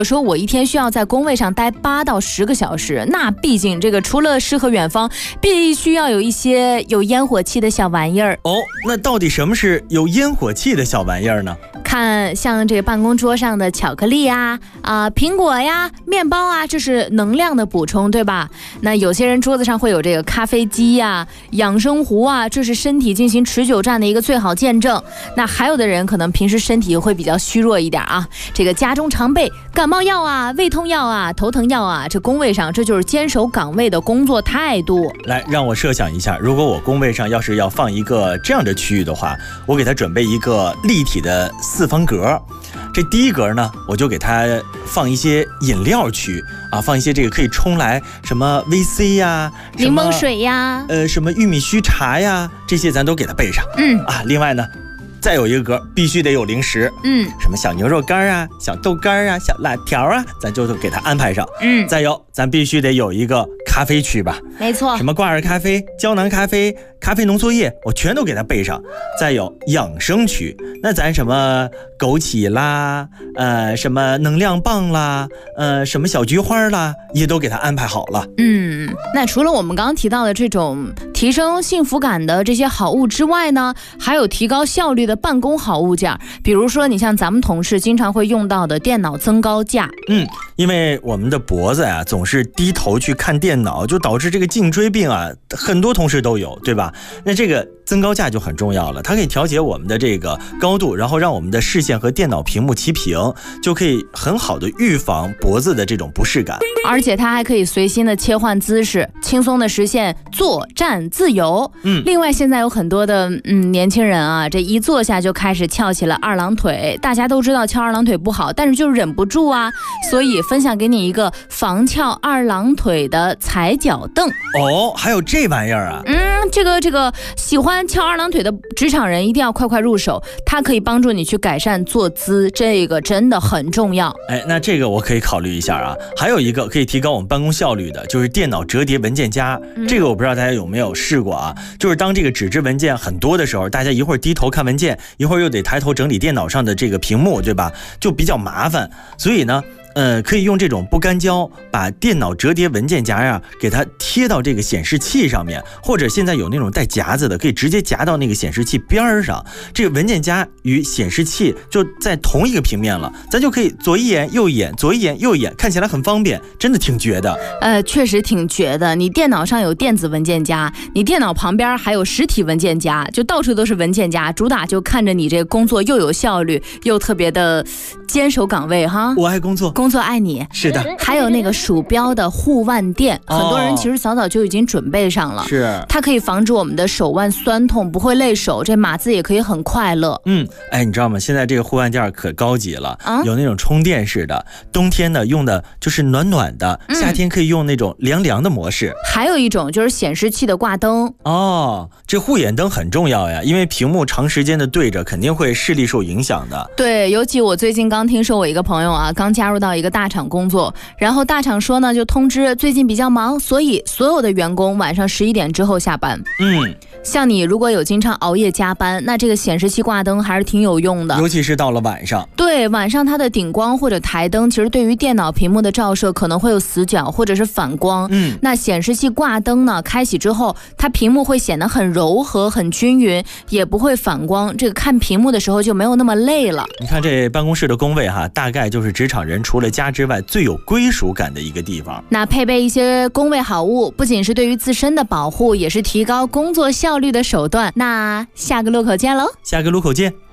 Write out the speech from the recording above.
说我一天需要在工位上待8到10个小时，那毕竟这个除了诗和远方，必须要有一些有烟火气的小玩意儿。 哦，那到底什么是有烟火气的小玩意儿呢？ 看像这个办公桌上的巧克力呀、苹果呀、面包啊，这是能量的补充，对吧？那有些人桌子上会有这个咖啡机呀、养生壶啊，这是身体进行持久战的一个最好见证。那还有的人可能平时身体会比较虚弱一点啊，这个家中常备感冒药啊、胃痛药啊、头疼药啊，这工位上这就是坚守岗位的工作态度。 来，让我设想一下，如果我工位上要是要放一个这样的区域的话，我给它准备一个立体的4方格。这第一格呢，我就给它放一些饮料区啊，放一些这个可以冲来什么 VC 呀、 柠檬水呀、 什么玉米须茶呀，这些咱都给它备上。另外呢，再有一个格必须得有零食，什么小牛肉干啊、小豆干啊、小辣条啊，咱就给它安排上。再有，咱必须得有一个咖啡区吧？没错，什么挂耳咖啡、胶囊咖啡、咖啡浓缩液，我全都给它备上。再有养生区，那咱什么枸杞啦，什么能量棒啦，什么小菊花啦，也都给它安排好了。 那除了我们刚刚提到的这种提升幸福感的这些好物之外呢，还有提高效率的办公好物件，比如说你像咱们同事经常会用到的电脑增高架。 因为我们的脖子呀总是低头去看电脑，就导致这个颈椎病啊，很多同事都有，对吧？那这个增高架就很重要了，它可以调节我们的这个高度，然后让我们的视线和电脑屏幕齐平，就可以很好的预防脖子的这种不适感。 而且它还可以随心的切换姿势，轻松的实现坐站自由。另外现在有很多的年轻人啊，这一坐下就开始翘起了二郎腿。大家都知道翘二郎腿不好，但是就忍不住啊，所以分享给你一个防翘二郎腿的踩脚凳。 哦，还有这玩意儿啊？ 这个喜欢翘二郎腿的职场人一定要快快入手，它可以帮助你去改善坐姿，这个真的很重要。 那这个我可以考虑一下啊。还有一个可以提高我们办公效率的，就是电脑折叠文件夹。这个我不知道大家有没有试过啊？就是当这个纸质文件很多的时候，大家一会儿低头看文件，一会儿又得抬头整理电脑上的这个屏幕，对吧？就比较麻烦。所以呢，可以用这种不干胶把电脑折叠文件夹呀，给它贴到这个显示器上面，或者现在有那种带夹子的，可以直接夹到那个显示器边上。这个文件夹与显示器就在同一个平面了，咱就可以左一眼右一眼，左一眼右一眼，看起来很方便，真的挺绝的。 确实挺绝的。你电脑上有电子文件夹，你电脑旁边还有实体文件夹，就到处都是文件夹，主打就看着你这个工作又有效率，又特别的坚守岗位哈。 我爱工作， 工作爱你。 是的。 还有那个鼠标的护腕垫，很多人其实早早就已经准备上了。 是， 它可以防止我们的手腕酸痛，不会累手，这码字也可以很快乐。 你知道吗？现在这个护腕垫可高级了，有那种充电式的，冬天呢用的就是暖暖的，夏天可以用那种凉凉的模式。 还有一种就是显示器的挂灯。 这护眼灯很重要呀，因为屏幕长时间的对着，肯定会视力受影响的。 对，尤其我最近刚听说我一个朋友啊，刚加入到一个大厂工作，然后大厂说呢，就通知最近比较忙，所以所有的员工晚上11点之后下班。像你如果有经常熬夜加班，那这个显示器挂灯还是挺有用的， 尤其是到了晚上。 对，晚上它的顶光或者台灯，其实对于电脑屏幕的照射可能会有死角或者是反光。那显示器挂灯呢，开启之后，它屏幕会显得很柔和、很均匀，也不会反光。这个看屏幕的时候就没有那么累了。 你看这办公室的工位哈，大概就是职场人除了家之外最有归属感的一个地方。 那配备一些工位好物，不仅是对于自身的保护，也是提高工作效率的手段。那下个路口见喽！ 下个路口见。